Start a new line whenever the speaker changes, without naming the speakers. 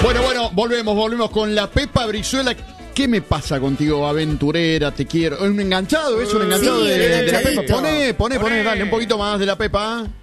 Bueno, volvemos con la Pepa Brizuela. ¿Qué me pasa contigo, aventurera? Te quiero. ¿Es un enganchado? ¿Es un enganchado
Sí,
de la
enganchadito.
Pepa? Poné, dale un poquito más de la Pepa.